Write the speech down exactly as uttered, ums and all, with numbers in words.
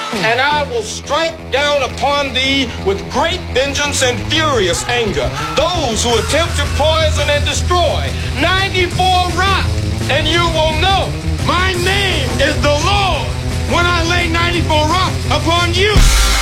and I will strike down upon thee with great vengeance and furious anger those who attempt to poison and destroy ninety-four Rock, and you will know my name is the Lord when I lay ninety-four Rock upon you.